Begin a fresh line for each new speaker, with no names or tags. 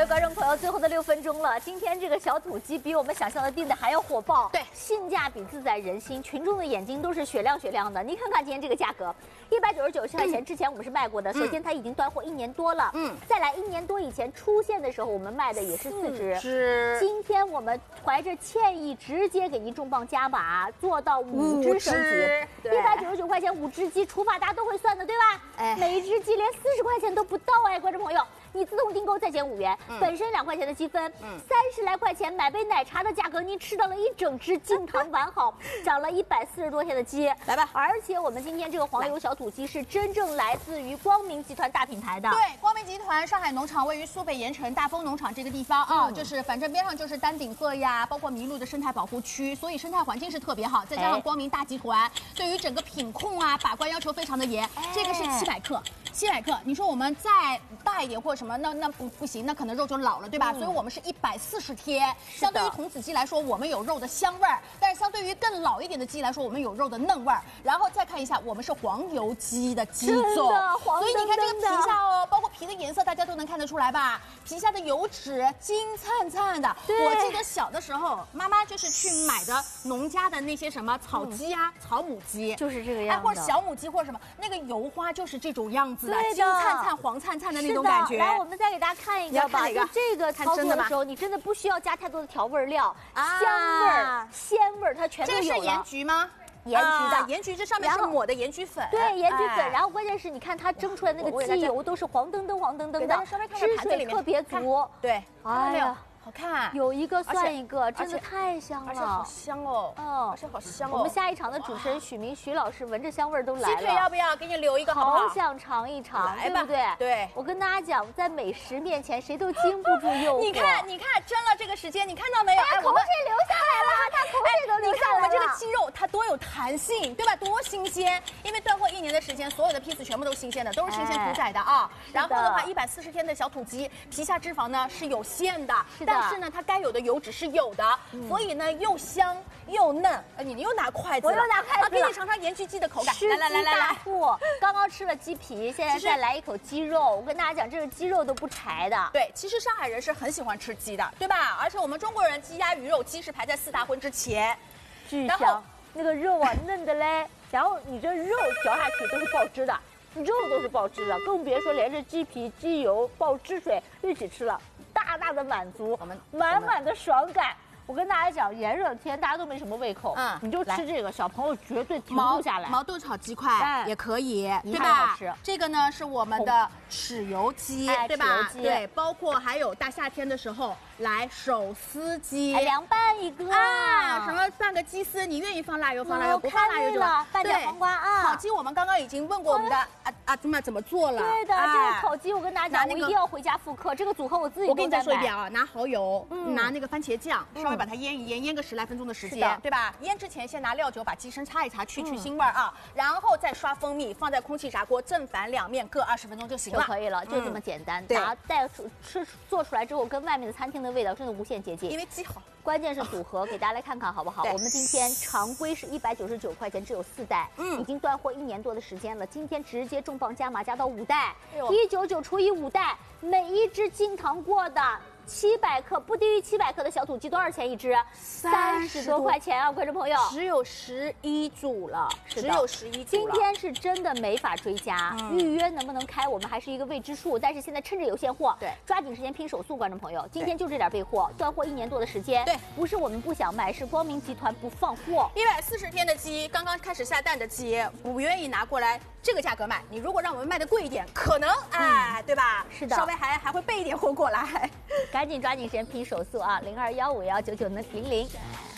位观众朋友，最后的6分钟了。今天这个小土鸡比我们想象的订的还要火爆，
对，
性价比自在人心，群众的眼睛都是雪亮雪亮的。你看看今天这个价格，199块钱，之前我们是卖过的。首先它已经断货1年多了，再来1年多以前出现的时候，我们卖的也是4只，今天我们怀着歉意直接给您重磅加码，做到5只升级，199块钱5只鸡，除法大家都会算的，对吧？哎，每一只鸡连40块钱都不到哎，观众朋友。你自动订购再减5元，本身2块钱的积分，30来块钱买杯奶茶的价格，您吃到了一整只净糖完好，长了140多天的鸡，
来吧！
而且我们今天这个黄油小土鸡是真正来自于光明集团大品牌的，
对，光明集团上海农场位于苏北盐城大丰农场这个地方啊，就是反正边上就是丹顶鹤呀，包括麋鹿的生态保护区，所以生态环境是特别好，再加上光明大集团对于整个品控啊把关要求非常的严，这个是700克，700克，你说我们再大一点或者什么，那不行，那可能肉就老了，对吧？所以我们是140天，相对于童子鸡来说，我们有肉的香味儿，但是相对于更老一点的鸡来说，我们有肉的嫩味儿。然后再看一下，我们是黄油鸡的鸡种，所以你看这个皮下哦，包括皮的颜色，大家都能看得出来吧？皮下的油脂金灿灿的。我记得小的时候，妈妈就是去买的农家的那些什么草鸡啊、草母鸡，
就是这个样子，
或者小母鸡或者什么，那个油花就是这种样子的，金灿灿、黄灿灿的那种感觉。
来，我们再给大家看一个吧，就这个操作的时候，你真的不需要加太多的调味料，香味儿、鲜味儿它全都有了。
这是盐焗吗？
盐焗的，
盐焗这上面是抹的盐焗粉，
对，盐焗粉。然后关键是你看它蒸出来那个鸡油都是黄澄澄、黄澄澄的，汁水特别足。
对，
哎呀。
好看，
有一个算一个，真的太香了，
而且好香哦，而且好香哦。
我们下一场的主持人许明许老师闻着香味儿都来了。
鸡腿要不要给你留一个？好
想尝一尝，
对不
对？
对。
我跟大家讲，在美食面前，谁都经不住诱惑。
你看，蒸了这个时间，你看到没有？
哎，口水流下来了，他口水都流下来了。
你看我们这个鸡肉，它多有弹性，对吧？多新鲜！因为断货1年的时间，所有的批次全部都新鲜的，都是新鲜屠宰的啊。然后的话，140天的小土鸡，皮下脂肪呢是有限的，但是呢，它该有的油脂是有的，所以呢又香又嫩。你又拿筷子，
我又拿筷子，
给你尝尝盐焗鸡的口感。
来，刚刚吃了鸡皮，现在再来一口鸡肉。我跟大家讲，这个鸡肉都不柴的。
对，其实上海人是很喜欢吃鸡的，对吧？而且我们中国人鸡鸭鱼肉，鸡是排在4大荤之前，
巨香。那个肉啊，嫩的嘞，然后你这肉嚼下去都是爆汁的，肉都是爆汁的，更别说连着鸡皮、鸡油、爆汁水一起吃了。大大的满足，满满的爽感。我跟大家讲，炎热的天大家都没什么胃口，你就吃这个，小朋友绝对停不下来。
毛豆炒鸡块也可以，对吧？这个呢是我们的豉油鸡，对吧？对，包括还有大夏天的时候来手撕鸡，
凉拌一个
啊，什么拌个鸡丝，你愿意放辣油放辣油，不放辣油就
拌点黄瓜啊。
烤鸡我们刚刚已经问过我们的阿祖玛怎么做了，
对的，这个烤鸡我跟大家讲，我一定要回家复刻这个组合，我自己
我跟你再说一遍啊，拿蚝油，拿那个番茄酱，稍微把它腌一腌，腌个10来分钟的时间，对吧？腌之前先拿料酒把鸡身擦一擦，去腥味啊，然后再刷蜂蜜，放在空气炸锅正反2面各20分钟就行了，
就可以了，就这么简单。然后做出来之后，跟外面的餐厅的味道真的无限接近，
因为鸡好。
关键是组合，给大家来看看好不好？我们今天常规是199块钱，只有4袋，已经断货1年多的时间了。今天直接重磅加码，加到5袋，199除以5袋，每一只净糖过的。700克不低于700克的小土鸡多少钱一只？30多块钱啊，观众朋友，
只有11组了，只有11组了。
今天是真的没法追加，预约能不能开，我们还是一个未知数。但是现在趁着有现货，对，抓紧时间拼手速，观众朋友，今天就这点备货，断货1年多的时间，对，不是我们不想卖，是光明集团不放货。
140天的鸡，刚刚开始下蛋的鸡，不愿意拿过来这个价格卖。你如果让我们卖的贵一点，可能对吧？
是的，
稍微还会备一点货过来。
赶紧抓紧时间拼手速啊！0215199000。